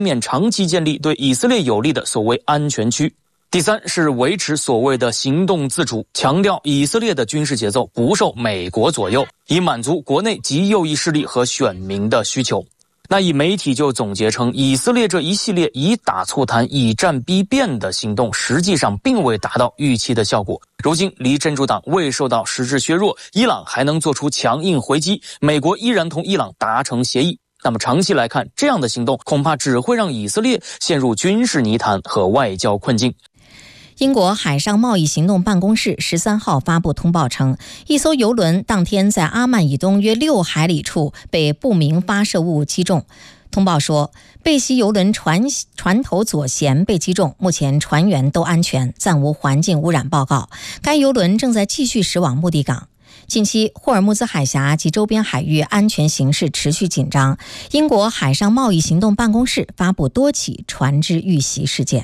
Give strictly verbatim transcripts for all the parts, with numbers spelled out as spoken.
面长期建立对以色列有利的所谓安全区。第三是维持所谓的行动自主，强调以色列的军事节奏不受美国左右，以满足国内极右翼势力和选民的需求。那以媒体就总结称，以色列这一系列以打促谈、以战逼变的行动，实际上并未达到预期的效果。如今离真主党未受到实质削弱，伊朗还能做出强硬回击，美国依然同伊朗达成协议。那么长期来看，这样的行动恐怕只会让以色列陷入军事泥潭和外交困境。 英国海上贸易行动办公室十三号发布通报称，一艘邮轮当天在阿曼以东约六海里处被不明发射物击中。通报说，被袭邮轮船船头左舷被击中，目前船员都安全，暂无环境污染报告。该邮轮正在继续驶往目的港。近期，霍尔木兹海峡及周边海域安全形势持续紧张。英国海上贸易行动办公室发布多起船只遇袭事件。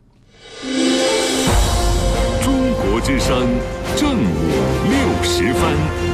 中国之声正午六十分。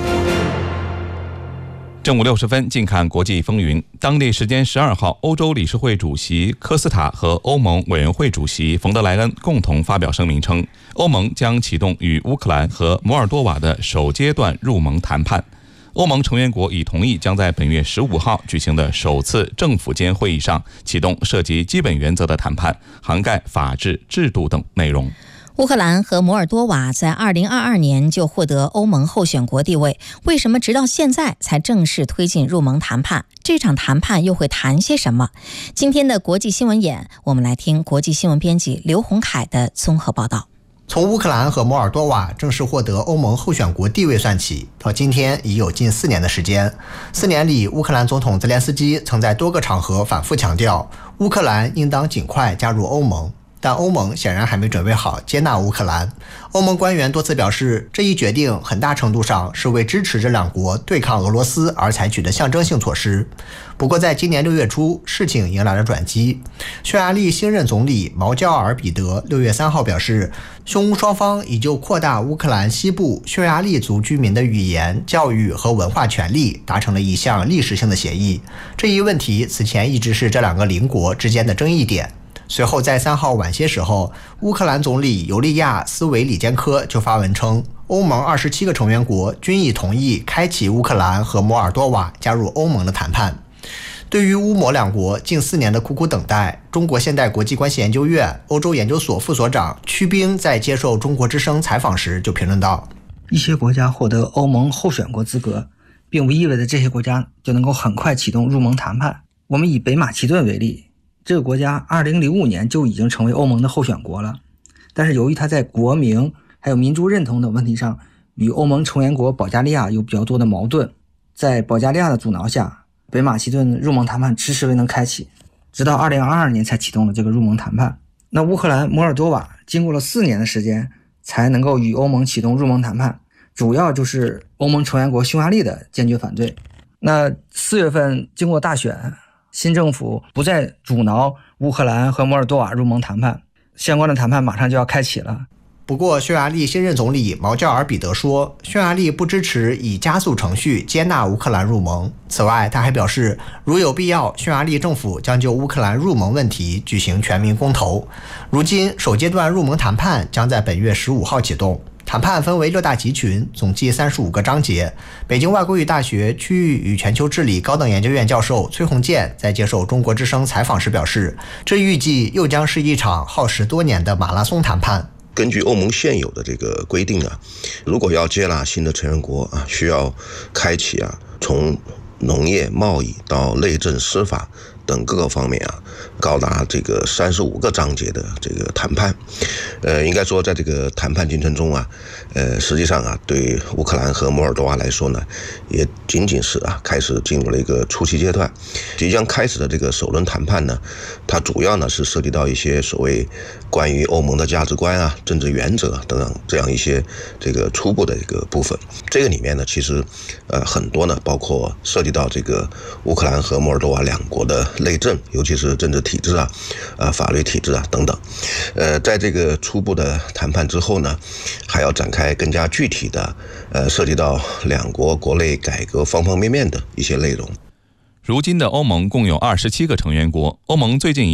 正午六十分，近看国际风云。当地时间十二号，欧洲理事会主席科斯塔和欧盟委员会主席冯德莱恩共同发表声明称，欧盟将启动与乌克兰和摩尔多瓦的首阶段入盟谈判。欧盟成员国已同意将在本月十五号举行的首次政府间会议上启动涉及基本原则的谈判，涵盖法治、制度等内容。 乌克兰和摩尔多瓦在二零二二年就获得欧盟候选国地位，为什么直到现在才正式推进入盟谈判？这场谈判又会谈些什么？今天的国际新闻眼，我们来听国际新闻编辑刘洪凯的综合报道。 从乌克兰和摩尔多瓦正式获得欧盟候选国地位算起，到今天已有近四年的时间。四年里，乌克兰总统泽连斯基曾在多个场合反复强调，乌克兰应当尽快加入欧盟。但欧盟显然还没准备好接纳乌克兰。欧盟官员多次表示，这一决定很大程度上是为支持这两国对抗俄罗斯而采取的象征性措施。不过在今年六月初，事情迎来了转机。匈牙利新任总理毛焦尔彼得六月三号表示，匈乌双方已就扩大乌克兰西部匈牙利族居民的语言、教育和文化权利达成了一项历史性的协议。这一问题此前一直是这两个邻国之间的争议点。随后在三号晚些时候，乌克兰总理尤利亚斯维里坚科就发文称，欧盟二十七个成员国均已同意开启乌克兰和摩尔多瓦加入欧盟的谈判。对于乌摩两国近四年的苦苦等待，中国现代国际关系研究院欧洲研究所副所长曲冰在接受中国之声采访时就评论道， 一些国家获得欧盟候选国资格，并不意味着这些国家就能够很快启动入盟谈判。我们以北马其顿为例，这个国家二零零五年就已经成为欧盟的候选国了，但是由于它在国名还有民族认同等问题上与欧盟成员国保加利亚有比较多的矛盾，在保加利亚的阻挠下，北马其顿入盟谈判迟迟未能开启，直到二零二二年才启动了这个入盟谈判。那乌克兰、摩尔多瓦经过了四年的时间才能够与欧盟启动入盟谈判，主要就是欧盟成员国匈牙利的坚决反对。那四月份经过大选，新政府不再阻挠乌克兰和摩尔多瓦入盟谈判，相关的谈判马上就要开启了。 不过匈牙利新任总理毛焦尔彼得说，匈牙利不支持以加速程序接纳乌克兰入盟。此外，他还表示，如有必要，匈牙利政府将就乌克兰入盟问题举行全民公投。如今首阶段入盟谈判将在本月十五号启动，谈判分为六大集群，总计三十五个章节。北京外国语大学区域与全球治理高等研究院教授崔洪建在接受中国之声采访时表示，这预计又将是一场耗时多年的马拉松谈判。 根据欧盟现有的这个规定啊，如果要接纳新的成员国啊，需要开启啊从农业、贸易到内政、司法等各个方面啊，高达这个三十五个章节的这个谈判。呃，应该说在这个谈判进程中啊，呃，实际上啊，对乌克兰和摩尔多瓦来说呢，也仅仅是啊开始进入了一个初期阶段。即将开始的这个首轮谈判呢，它主要呢是涉及到一些所谓关于欧盟的价值观啊、政治原则等等这样一些这个初步的一个部分。这个里面呢，其实呃很多呢，包括涉及到这个乌克兰和摩尔多瓦两国的内政，尤其是政治体制啊、呃法律体制啊等等。呃，在这个初步的谈判之后呢，还要展开更加具体的，呃，涉及到两国国内改革方方面面的一些内容。 如今的欧盟共有二十七个成员国，欧盟最近